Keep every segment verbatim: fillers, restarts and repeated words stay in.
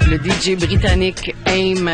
Le D J britannique Aim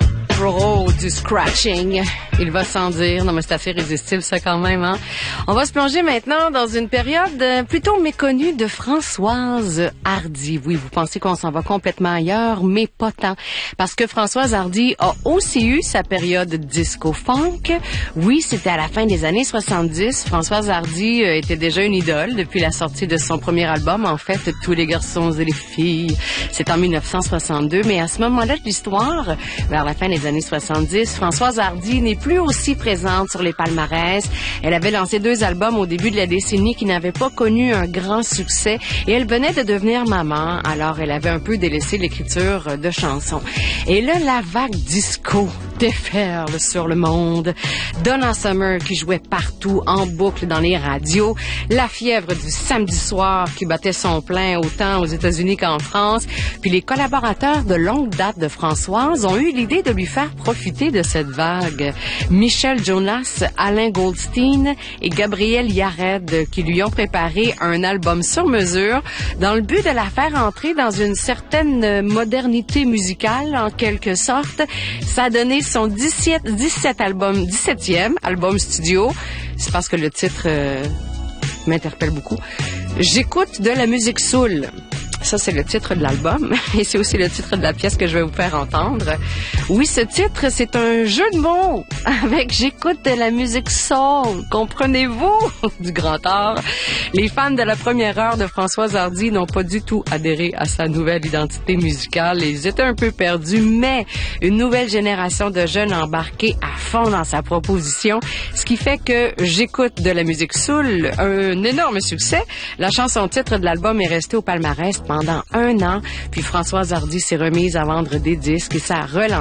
Pro du scratching. Il va sans dire. Non, mais c'est assez résistible, ça, quand même, hein. On va se plonger maintenant dans une période plutôt méconnue de Françoise Hardy. Oui, vous pensez qu'on s'en va complètement ailleurs, mais pas tant. Parce que Françoise Hardy a aussi eu sa période disco-funk. Oui, c'était à la fin des années soixante-dix. Françoise Hardy était déjà une idole depuis la sortie de son premier album, en fait, Tous les garçons et les filles. C'est en dix-neuf cent soixante-deux, mais à ce moment-là de l'histoire, vers la fin des années soixante-dix, Françoise Hardy n'est plus aussi présente sur les palmarès. Elle avait lancé deux albums au début de la décennie qui n'avaient pas connu un grand succès et elle venait de devenir maman, alors elle avait un peu délaissé l'écriture de chansons. Et là, la vague disco déferle sur le monde. Donna Summer qui jouait partout en boucle dans les radios, la fièvre du samedi soir qui battait son plein autant aux États-Unis qu'en France, puis les collaborateurs de longue date de Françoise ont eu l'idée de lui faire profiter de cette vague. Michel Jonas, Alain Goldstein et Gabriel Yared qui lui ont préparé un album sur mesure dans le but de la faire entrer dans une certaine modernité musicale en quelque sorte. Ça a donné son dix-sept, dix-sept album, dix-septième album studio. C'est parce que le titre euh, m'interpelle beaucoup. J'écoute de la musique soul. Ça, c'est le titre de l'album et c'est aussi le titre de la pièce que je vais vous faire entendre. Oui, ce titre, c'est un jeu de mots avec « J'écoute de la musique soul ». Comprenez-vous? Du grand art. Les fans de la première heure de Françoise Hardy n'ont pas du tout adhéré à sa nouvelle identité musicale. Ils étaient un peu perdus, mais une nouvelle génération de jeunes embarqués à fond dans sa proposition, ce qui fait que « J'écoute de la musique soul », un énorme succès. La chanson titre de l'album est restée au palmarès pendant un an, puis Françoise Hardy s'est remise à vendre des disques et ça a relancé